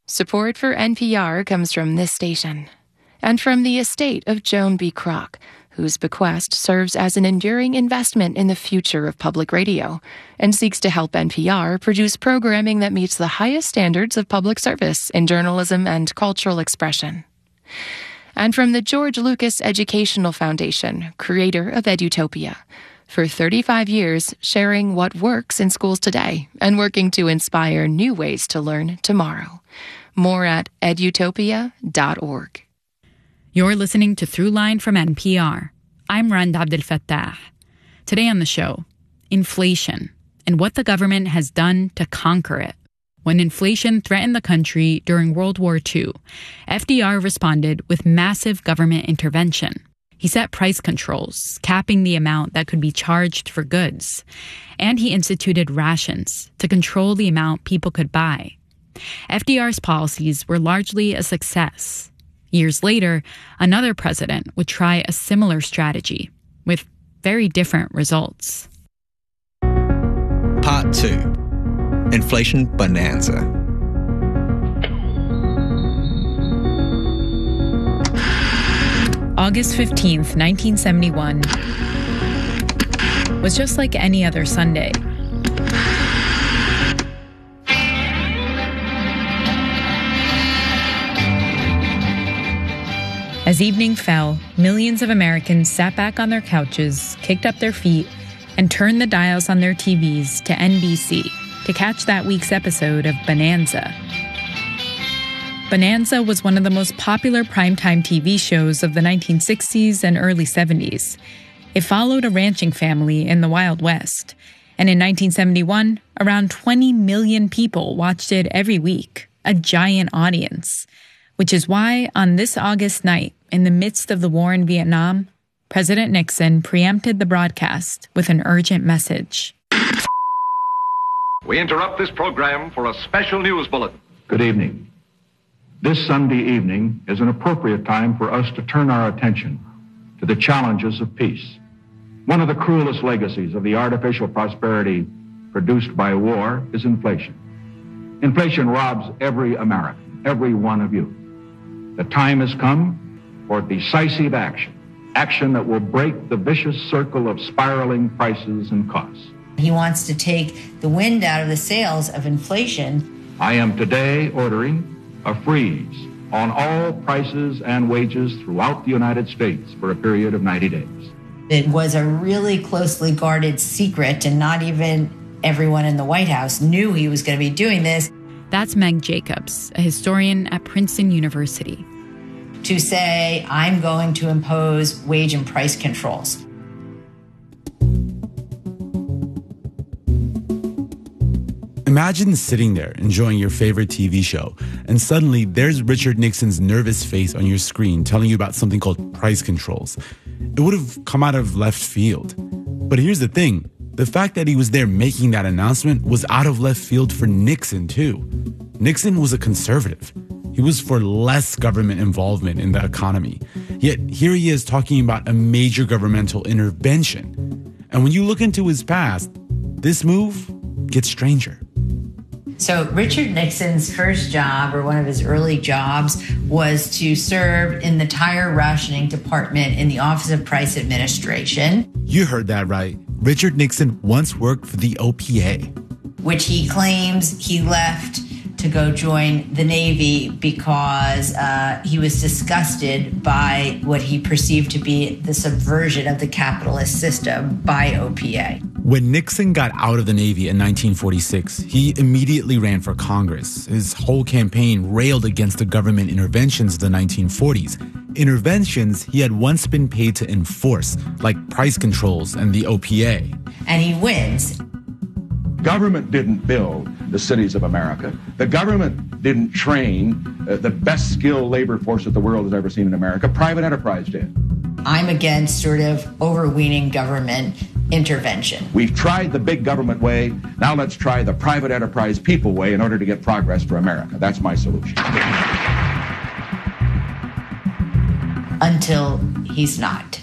Support for NPR comes from this station and from the estate of Joan B. Kroc, whose bequest serves as an enduring investment in the future of public radio and seeks to help NPR produce programming that meets the highest standards of public service in journalism and cultural expression. And from the George Lucas Educational Foundation, creator of Edutopia, for 35 years sharing what works in schools today and working to inspire new ways to learn tomorrow. More at edutopia.org. You're listening to Throughline from NPR. I'm Rand Abdel Fattah. Today on the show, inflation and what the government has done to conquer it. When inflation threatened the country during World War II, FDR responded with massive government intervention. He set price controls, capping the amount that could be charged for goods. And he instituted rations to control the amount people could buy. FDR's policies were largely a success. Years later, another president would try a similar strategy with very different results. Part 2. Inflation Bonanza. August 15th, 1971 was just like any other Sunday. As evening fell, millions of Americans sat back on their couches, kicked up their feet, and turned the dials on their TVs to NBC to catch that week's episode of Bonanza. Bonanza was one of the most popular primetime TV shows of the 1960s and early 70s. It followed a ranching family in the Wild West. And in 1971, around 20 million people watched it every week, a giant audience. Which is why, on this August night, in the midst of the war in Vietnam, President Nixon preempted the broadcast with an urgent message. We interrupt this program for a special news bulletin. Good evening. This Sunday evening is an appropriate time for us to turn our attention to the challenges of peace. One of the cruelest legacies of the artificial prosperity produced by war is inflation. Inflation robs every American, every one of you. The time has come for decisive action that will break the vicious circle of spiraling prices and costs. He wants to take the wind out of the sails of inflation. I am today ordering a freeze on all prices and wages throughout the United States for a period of 90 days. It was a really closely guarded secret, and not even everyone in the White House knew he was going to be doing this. That's Meg Jacobs, a historian at Princeton University. To say, I'm going to impose wage and price controls. Imagine sitting there enjoying your favorite TV show, and suddenly there's Richard Nixon's nervous face on your screen telling you about something called price controls. It would have come out of left field. But here's the thing. The fact that he was there making that announcement was out of left field for Nixon, too. Nixon was a conservative. He was for less government involvement in the economy. Yet here he is talking about a major governmental intervention. And when you look into his past, this move gets stranger. So Richard Nixon's first job, or one of his early jobs, was to serve in the tire rationing department in the Office of Price Administration. You heard that right. Richard Nixon once worked for the OPA, which he claims he left to go join the Navy because he was disgusted by what he perceived to be the subversion of the capitalist system by OPA. When Nixon got out of the Navy in 1946, he immediately ran for Congress. His whole campaign railed against the government interventions of the 1940s. Interventions he had once been paid to enforce, like price controls and the OPA. And he wins. Government didn't build the cities of America. The government didn't train the best skilled labor force that the world has ever seen in America. Private enterprise did. I'm against sort of overweening government intervention. We've tried the big government way. Now let's try the private enterprise people way in order to get progress for America. That's my solution. Until he's not.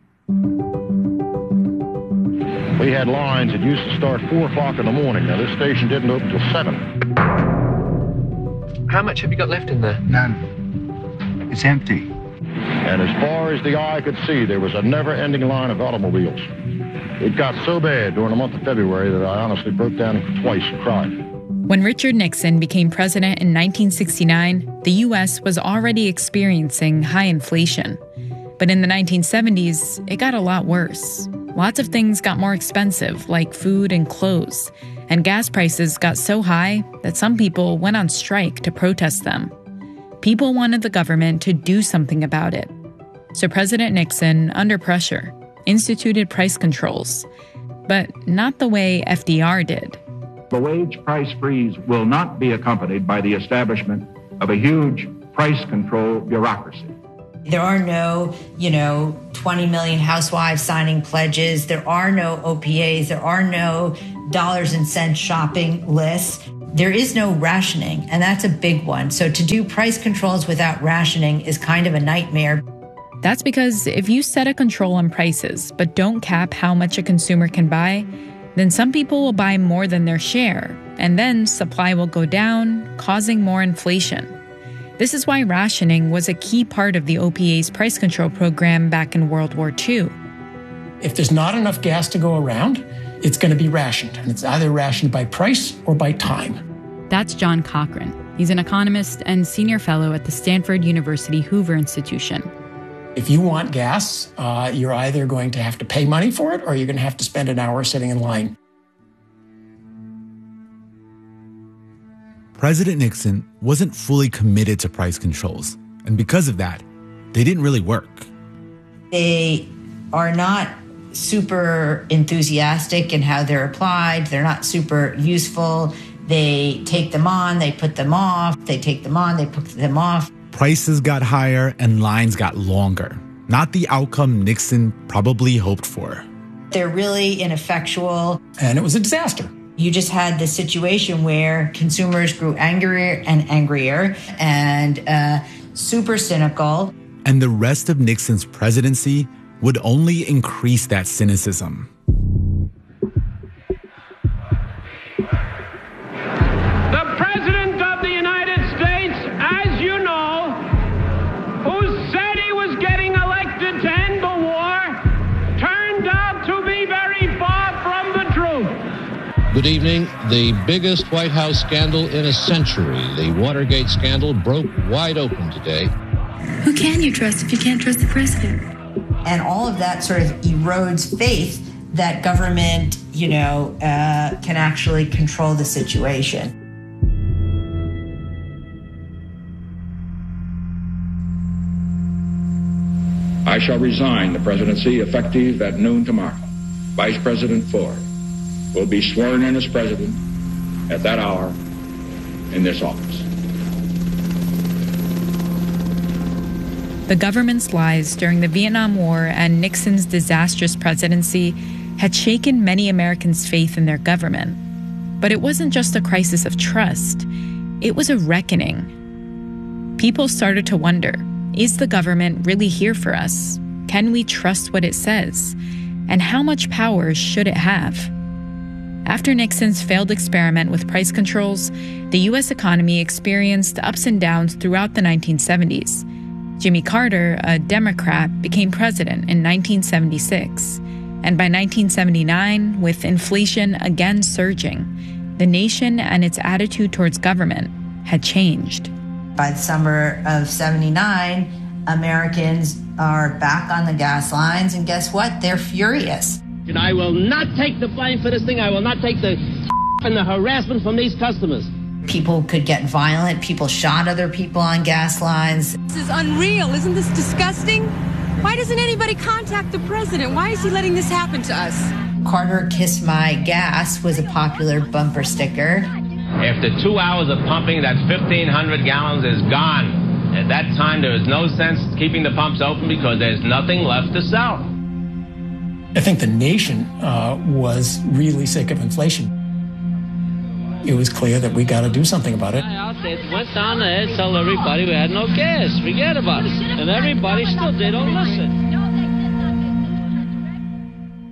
We had lines that used to start 4 o'clock in the morning. Now, this station didn't open till 7. How much have you got left in there? None. It's empty. And as far as the eye could see, there was a never-ending line of automobiles. It got so bad during the month of February that I honestly broke down twice and cried. When Richard Nixon became president in 1969, the U.S. was already experiencing high inflation. But in the 1970s, it got a lot worse. Lots of things got more expensive, like food and clothes. And gas prices got so high that some people went on strike to protest them. People wanted the government to do something about it. So President Nixon, under pressure, instituted price controls. But not the way FDR did. The wage price freeze will not be accompanied by the establishment of a huge price control bureaucracy. There are no, 20 million housewives signing pledges. There are no OPAs. There are no dollars and cents shopping lists. There is no rationing, and that's a big one. So to do price controls without rationing is kind of a nightmare. That's because if you set a control on prices but don't cap how much a consumer can buy, then some people will buy more than their share, and then supply will go down, causing more inflation. This is why rationing was a key part of the OPA's price control program back in World War II. If there's not enough gas to go around, it's going to be rationed. And it's either rationed by price or by time. That's John Cochrane. He's an economist and senior fellow at the Stanford University Hoover Institution. If you want gas, you're either going to have to pay money for it or you're going to have to spend an hour sitting in line. President Nixon wasn't fully committed to price controls, and because of that, they didn't really work. They are not super enthusiastic in how they're applied. They're not super useful. They take them on, they put them off. They take them on, they put them off. Prices got higher and lines got longer. Not the outcome Nixon probably hoped for. They're really ineffectual. And it was a disaster. You just had this situation where consumers grew angrier and angrier and super cynical. And the rest of Nixon's presidency would only increase that cynicism. The President of the United States, as you know, who said he was getting elected to end the war, turned out to be very far from the truth. Good evening. The biggest White House scandal in a century, the Watergate scandal, broke wide open today. Who can you trust if you can't trust the president? And all of that sort of erodes faith that government, can actually control the situation. I shall resign the presidency effective at noon tomorrow. Vice President Ford will be sworn in as president at that hour in this office. The government's lies during the Vietnam War and Nixon's disastrous presidency had shaken many Americans' faith in their government. But it wasn't just a crisis of trust. It was a reckoning. People started to wonder, is the government really here for us? Can we trust what it says? And how much power should it have? After Nixon's failed experiment with price controls, the U.S. economy experienced ups and downs throughout the 1970s. Jimmy Carter, a Democrat, became president in 1976. And by 1979, with inflation again surging, the nation and its attitude towards government had changed. By the summer of 79, Americans are back on the gas lines, and guess what? They're furious. And I will not take the blame for this thing. I will not take the and the harassment from these customers. People could get violent. People shot other people on gas lines. This is unreal. Isn't this disgusting? Why doesn't anybody contact the president? Why is he letting this happen to us? Carter Kiss My Gas was a popular bumper sticker. After 2 hours of pumping, that 1,500 gallons is gone. At that time, there is no sense keeping the pumps open because there's nothing left to sell. I think the nation was really sick of inflation. It was clear that we got to do something about it. I went down there and told everybody we had no gas. Forget about it. And everybody still, they don't listen.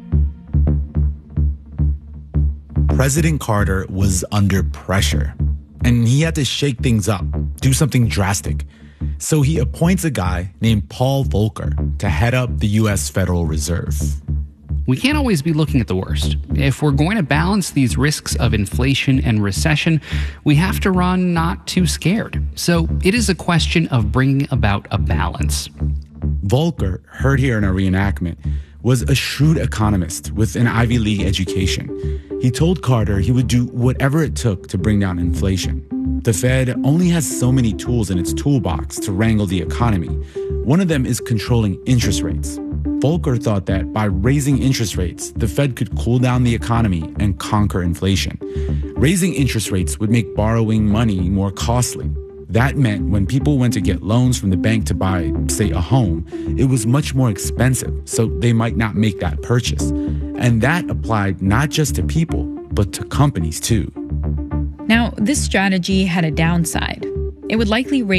President Carter was under pressure. and he had to shake things up, do something drastic. So he appoints a guy named Paul Volcker to head up the U.S. Federal Reserve. We can't always be looking at the worst. If we're going to balance these risks of inflation and recession, we have to run not too scared. So it is a question of bringing about a balance. Volcker, heard here in a reenactment, was a shrewd economist with an Ivy League education. He told Carter he would do whatever it took to bring down inflation. The Fed only has so many tools in its toolbox to wrangle the economy. One of them is controlling interest rates. Volcker thought that by raising interest rates, the Fed could cool down the economy and conquer inflation. Raising interest rates would make borrowing money more costly. That meant when people went to get loans from the bank to buy, say, a home, it was much more expensive, so they might not make that purchase. And that applied not just to people, but to companies too. Now, this strategy had a downside. It would likely raise